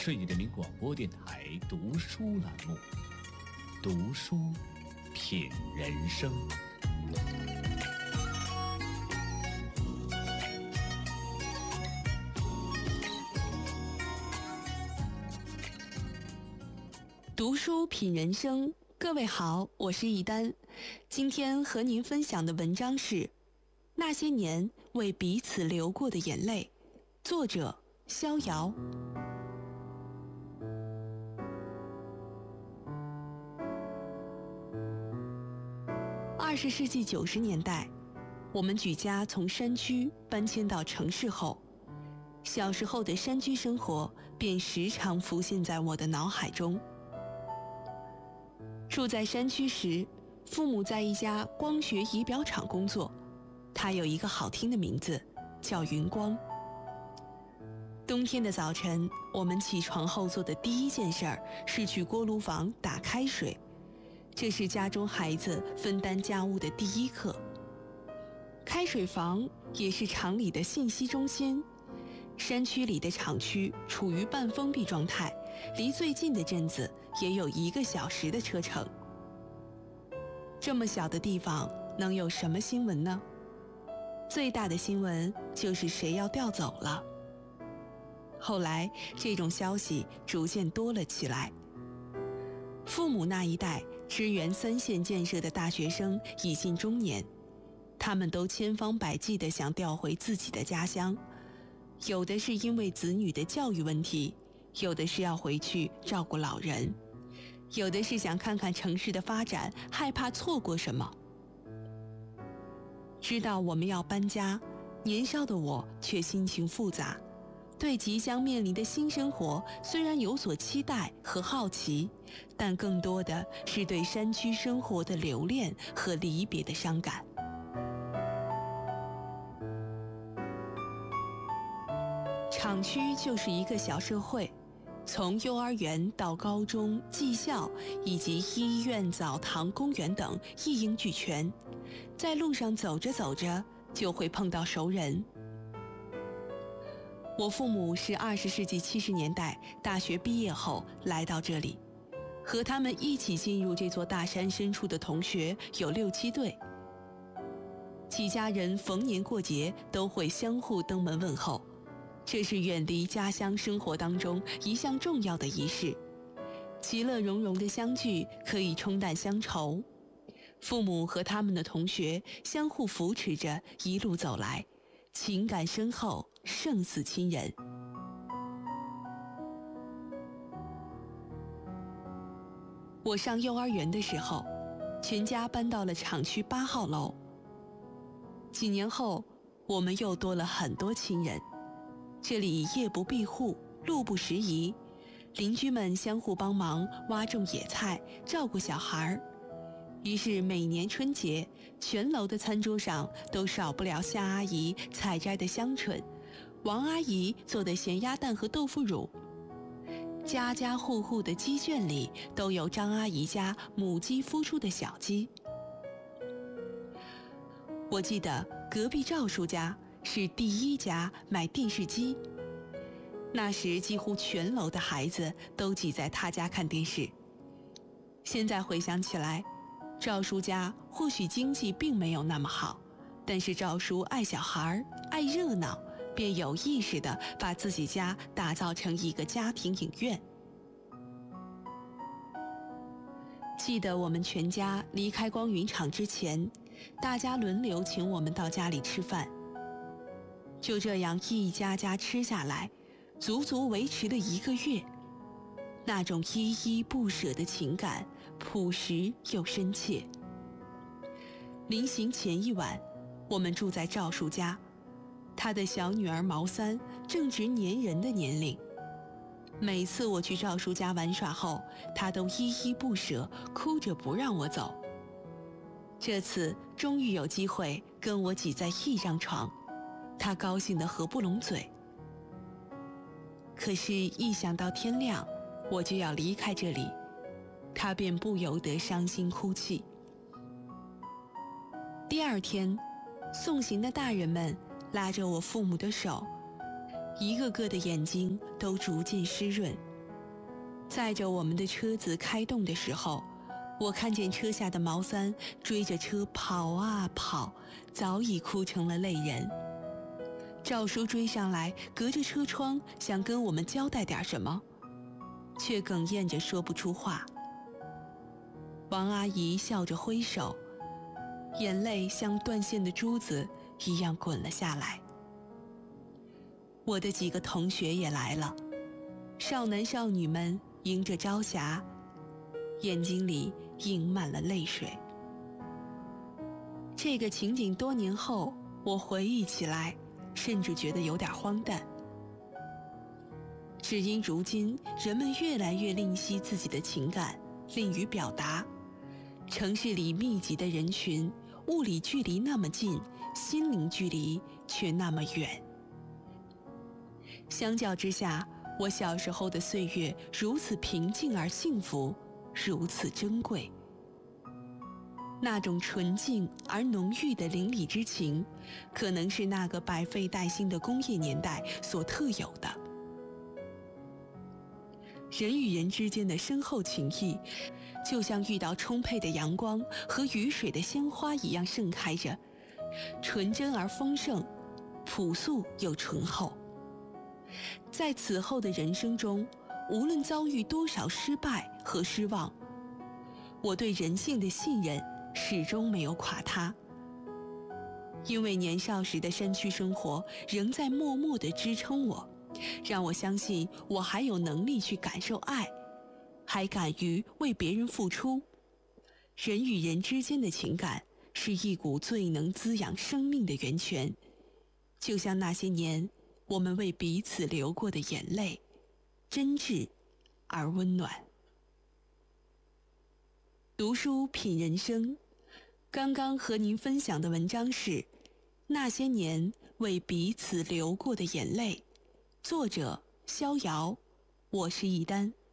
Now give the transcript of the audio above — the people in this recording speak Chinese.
顺义人民广播电台读书栏目，读书品人生。 读书品人生，各位好，我是一丹。今天和您分享的文章是《那些年为彼此流过的眼泪》，作者逍遥。20世纪90年代，我们举家从山区搬迁到城市后，小时候的山居生活便时常浮现在我的脑海中。住在山区时，父母在一家光学仪表厂工作，它有一个好听的名字，叫云光。冬天的早晨，我们起床后做的第一件事是去锅炉房打开水，这是家中孩子分担家务的第一课。开水房也是厂里的信息中心，山区里的厂区处于半封闭状态，离最近的镇子也有1个小时的车程。这么小的地方能有什么新闻呢？最大的新闻就是谁要调走了。后来这种消息逐渐多了起来。父母那一代支援3线建设的大学生已近中年，他们都千方百计地想调回自己的家乡，有的是因为子女的教育问题，有的是要回去照顾老人，有的是想看看城市的发展，害怕错过什么。知道我们要搬家，年少的我却心情复杂，对即将面临的新生活虽然有所期待和好奇，但更多的是对山区生活的留恋和离别的伤感。厂区就是一个小社会，从幼儿园到高中、技校以及医院、澡堂、公园等一应俱全，在路上走着走着就会碰到熟人。我父母是20世纪70年代大学毕业后来到这里，和他们一起进入这座大山深处的同学有6、7对。几家人逢年过节都会相互登门问候，这是远离家乡生活当中一项重要的仪式。其乐融融的相聚可以冲淡乡愁，父母和他们的同学相互扶持着一路走来，情感深厚，胜似亲人。我上幼儿园的时候，全家搬到了厂区8号楼。几年后，我们又多了很多亲人。这里夜不闭户，路不拾遗，邻居们相互帮忙挖种野菜，照顾小孩。于是每年春节，全楼的餐桌上都少不了夏阿姨采摘的香椿，王阿姨做的咸鸭蛋和豆腐乳。家家户户的鸡圈里都有张阿姨家母鸡孵出的小鸡。我记得隔壁赵叔家是第1家买电视机，那时几乎全楼的孩子都挤在他家看电视。现在回想起来，赵叔家或许经济并没有那么好，但是赵叔爱小孩，爱热闹，便有意识地把自己家打造成一个家庭影院。记得我们全家离开光云厂之前，大家轮流请我们到家里吃饭，就这样一家家吃下来，足足维持了1个月。那种依依不舍的情感，朴实又深切。临行前一晚，我们住在赵叔家，他的小女儿毛3正值粘人的年龄。每次我去赵叔家玩耍后，他都依依不舍，哭着不让我走。这次终于有机会跟我挤在一张床，他高兴得合不拢嘴。可是一想到天亮我就要离开这里，他便不由得伤心哭泣。第2天，送行的大人们拉着我父母的手，一个个的眼睛都逐渐湿润， 载着我们的车子开动的时候，我看见车下的毛三追着车跑啊跑，早已哭成了泪人。赵叔追上来，隔着车窗想跟我们交代点什么，却哽咽着说不出话。王阿姨笑着挥手，眼泪像断线的珠子一样滚了下来。我的几个同学也来了，少男少女们迎着朝霞，眼睛里盈满了泪水。这个情景多年后，我回忆起来，甚至觉得有点荒诞。只因如今人们越来越吝惜自己的情感，吝于表达。城市里密集的人群，物理距离那么近，心灵距离却那么远。相较之下，我小时候的岁月如此平静而幸福，如此珍贵。那种纯净而浓郁的邻里之情，可能是那个百废待兴的工业年代所特有的。人与人之间的深厚情谊，就像遇到充沛的阳光和雨水的鲜花一样盛开着，纯真而丰盛，朴素又醇厚。在此后的人生中，无论遭遇多少失败和失望，我对人性的信任始终没有垮塌。因为年少时的山区生活仍在默默地支撑我，让我相信我还有能力去感受爱，还敢于为别人付出。人与人之间的情感是一股最能滋养生命的源泉，就像那些年我们为彼此流过的眼泪，真挚而温暖。读书品人生，刚刚和您分享的文章是《那些年为彼此流过的眼泪》，作者逍遥，我是一丹。